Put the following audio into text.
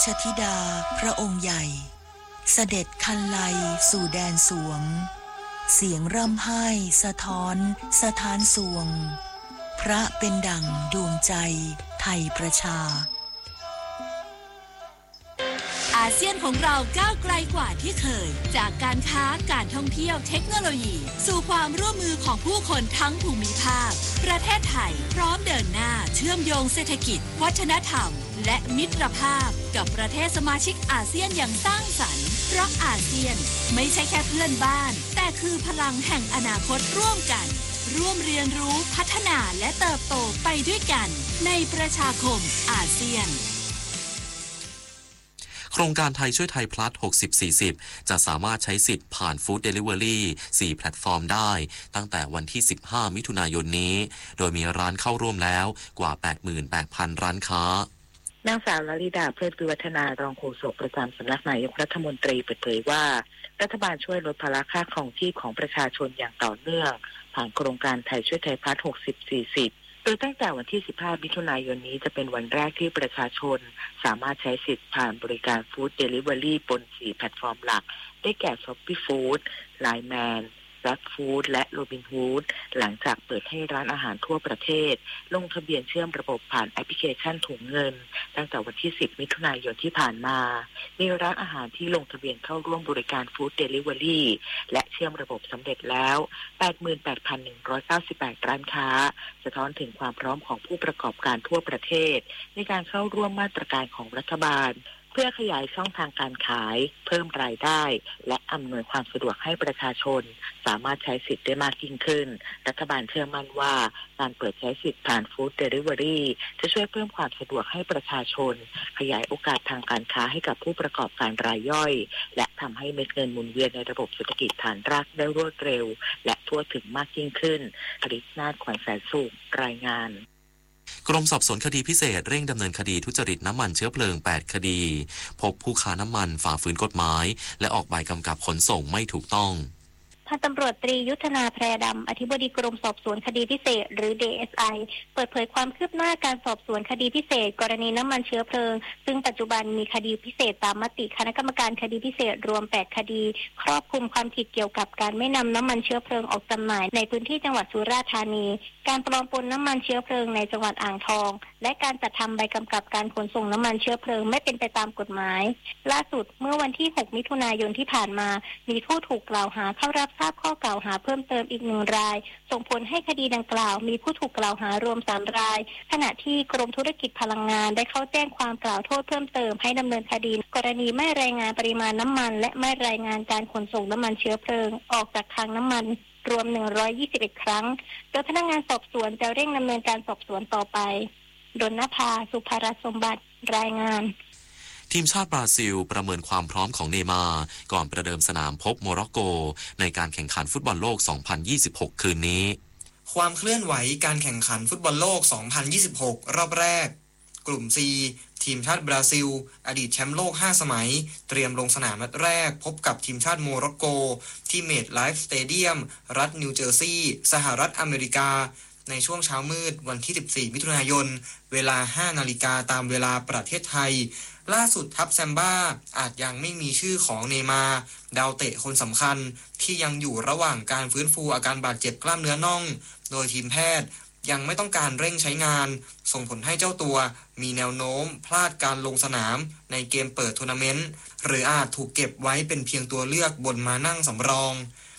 ธิดาพระองค์ใหญ่เสด็จคันไลสู่แดนสวงเสียงร่ำไห้สะท้อนสถานสวงพระเป็นดั่งดวงใจไทยประชาอาเซียนของเราก้าวไกลกว่าที่เคยจากการค้าการท่องเที่ยวเทคโนโลยีสู่ความร่วมมือของผู้คนทั้งภูมิภาคประเทศไทยพร้อมเดินหน้าเชื่อมโยงเศรษฐกิจวัฒนธรรมและมิตรภาพกับประเทศสมาชิกอาเซียนอย่างสร้างสรรค์เพราะอาเซียนไม่ใช่แค่เพื่อนบ้านแต่คือพลังแห่งอนาคตร่วมกันร่วมเรียนรู้พัฒนาและเติบโตไปด้วยกันในประชาคมอาเซียนโครงการไทยช่วยไทยพลัส60-40จะสามารถใช้สิทธิ์ผ่านฟู้ดเดลิเวอรี่4แพลตฟอร์มได้ตั้งแต่วันที่15มิถุนายนนี้โดยมีร้านเข้าร่วมแล้วกว่า 88,000 ร้านค้านางสาวลลิดาเพลิดวิวัฒนารองโฆษกประจำสำนักนายกรัฐมนตรีเปิดเผยว่ารัฐบาลช่วยลดภาระค่าครองชีพของประชาชนอย่างต่อเนื่องผ่านโครงการไทยช่วยไทยพลัส60-40โดยตั้งแต่วันที่15มิถุนายนนี้จะเป็นวันแรกที่ประชาชนสามารถใช้สิทธิ์ผ่านบริการฟู้ดเดลิเวอรี่บน4แพลตฟอร์มหลักได้แก่ Shopee Food, Line Man Grab Food และ Robinhood หลังจากเปิดให้ร้านอาหารทั่วประเทศลงทะเบียนเชื่อมระบบผ่านแอปพลิเคชันถุงเงินตั้งแต่วันที่10มิถุนายนที่ผ่านมามีร้านอาหารที่ลงทะเบียนเข้าร่วมบริการฟู้ดเดลิเวอรี่และเชื่อมระบบสำเร็จแล้ว 88,198 ร้านค้าสะท้อนถึงความพร้อมของผู้ประกอบการทั่วประเทศในการเข้าร่วมมาตรการของรัฐบาลเพื่อขยายช่องทางการขายเพิ่มรายได้และอำนวยความสะดวกให้ประชาชนสามารถใช้สิทธิ์ได้มากยิ่งขึ้นรัฐบาลเชื่อมั่นว่าการเปิดใช้สิทธิ์ผ่านฟู้ดเดลิเวอรี่จะช่วยเพิ่มความสะดวกให้ประชาชนขยายโอกาสทางการค้าให้กับผู้ประกอบการรายย่อยและทำให้เม็ดเงินหมุนเวียนในระบบเศรษฐกิจฐานรากได้รวดเร็วและทั่วถึงมากยิ่งขึ้นผลิตนาฏขวัญแสนสุขรายงานกรมสอบสวนคดีพิเศษเร่งดำเนินคดีทุจริตน้ำมันเชื้อเพลิง8คดีพบผู้ค้าน้ำมันฝ่าฝืนกฎหมายและออกใบกำกับขนส่งไม่ถูกต้องพันตำรวจตรียุทธนาแพรดำอธิบดีกรมสอบสวนคดีพิเศษหรือ DSI เปิดเผยความคืบหน้าการสอบสวนคดีพิเศษกรณีน้ำมันเชื้อเพลิงซึ่งปัจจุบันมีคดีพิเศษตามมติคณะกรรมการคดีพิเศษรวม8คดีครอบคลุมความผิดเกี่ยวกับการไม่นำน้ำมันเชื้อเพลิงออกจำหน่ายในพื้นที่จังหวัดสุราษฎร์ธานีการปลอมปนน้ำมันเชื้อเพลิงในจังหวัดอ่างทองและการจัดทำใบกำกับการขนส่งน้ำมันเชื้อเพลิงไม่เป็นไปตามกฎหมายล่าสุดเมื่อวันที่6มิถุนายนที่ผ่านมามีผู้ถูกกล่าวหาเข้ารับทราบข้อกล่าวหาเพิ่มเติมอีก1รายส่งผลให้คดีดังกล่าวมีผู้ถูกกล่าวหารวม3รายขณะที่กรมธุรกิจพลังงานได้เข้าแจ้งความกล่าวโทษเพิ่มเติมให้ดำเนินคดีกรณีไม่รายงานปริมาณน้ำมันและไม่รายงานการขนส่งน้ำมันเชื้อเพลิงออกจากคลังน้ำมันรวม121ครั้งโดยพนักงานสอบสวนจะเร่งดำเนินการสอบสวนต่อไปดลนภาสุภรัตน์สมบัติรายงานทีมชาติบราซิลประเมินความพร้อมของเนย์มาร์ก่อนประเดิมสนามพบโมร็อกโกในการแข่งขันฟุตบอลโลก 2026 คืนนี้ความเคลื่อนไหวการแข่งขันฟุตบอลโลก 2026 รอบแรกกลุ่ม C ทีมชาติบราซิลอดีตแชมป์โลก5สมัยเตรียมลงสนามนัดแรกพบกับทีมชาติโมร็อกโกที่เมดไลฟ์สเตเดียมรัฐนิวเจอร์ซีย์สหรัฐอเมริกาในช่วงเช้ามืดวันที่14มิถุนายนเวลา 5 นาฬิกาตามเวลาประเทศไทยล่าสุดทัพแซมบ้าอาจยังไม่มีชื่อของเนย์มาร์ดาวเตะคนสำคัญที่ยังอยู่ระหว่างการฟื้นฟูอาการบาดเจ็บกล้ามเนื้อน่องโดยทีมแพทย์ยังไม่ต้องการเร่งใช้งานส่งผลให้เจ้าตัวมีแนวโน้มพลาดการลงสนามในเกมเปิดทัวร์นาเมนต์หรืออาจถูกเก็บไว้เป็นเพียงตัวเลือกบนมานั่งสำรอง